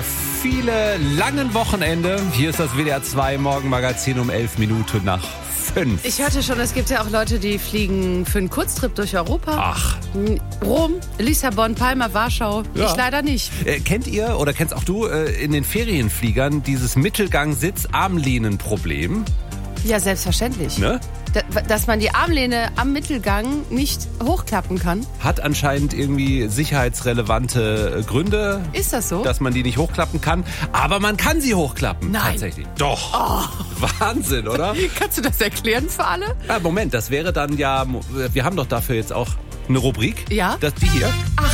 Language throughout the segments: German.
viele langen Wochenende. Hier ist das WDR 2 Morgenmagazin um 11 Minuten nach 5. Ich hörte schon, es gibt ja auch Leute, die fliegen für einen Kurztrip durch Europa. Ach. Rom, Lissabon, Palma, Warschau. Ja. Ich leider nicht. Kennt ihr oder kennst auch du in den Ferienfliegern dieses Mittelgang-Sitz-Armlehnen-Problem? Ja, selbstverständlich. Ne? Dass man die Armlehne am Mittelgang nicht hochklappen kann. Hat anscheinend irgendwie sicherheitsrelevante Gründe. Ist das so? Dass man die nicht hochklappen kann. Aber man kann sie hochklappen. Nein. Tatsächlich. Doch. Oh. Wahnsinn, oder? Kannst du das erklären für alle? Ja, Moment, das wäre dann ja... Wir haben doch dafür jetzt auch eine Rubrik. Ja? Die hier. Ach.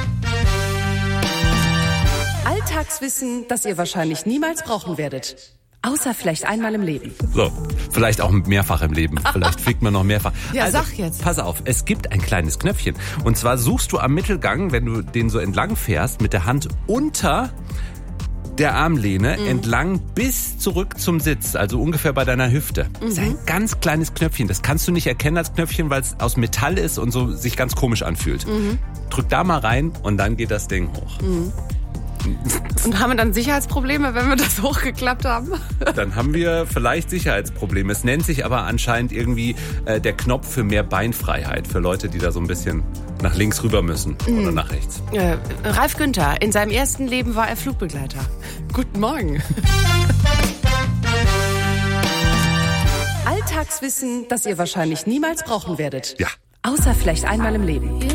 Alltagswissen, das ihr wahrscheinlich niemals brauchen werdet. Außer vielleicht einmal im Leben. So, vielleicht auch mehrfach im Leben. Vielleicht fliegt man noch mehrfach. Ja, sag jetzt. Pass auf, es gibt ein kleines Knöpfchen. Und zwar suchst du am Mittelgang, wenn du den so entlang fährst, mit der Hand unter der Armlehne entlang bis zurück zum Sitz, also ungefähr bei deiner Hüfte. Das ist ein ganz kleines Knöpfchen. Das kannst du nicht erkennen als Knöpfchen, weil es aus Metall ist und so sich ganz komisch anfühlt. Drück da mal rein und dann geht das Ding hoch. Und haben wir dann Sicherheitsprobleme, wenn wir das hochgeklappt haben? Dann haben wir vielleicht Sicherheitsprobleme. Es nennt sich aber anscheinend irgendwie der Knopf für mehr Beinfreiheit. Für Leute, die da so ein bisschen nach links rüber müssen oder nach rechts. Ralf Günther, in seinem ersten Leben war er Flugbegleiter. Guten Morgen. Alltagswissen, das ihr wahrscheinlich niemals brauchen werdet. Ja. Außer vielleicht einmal im Leben.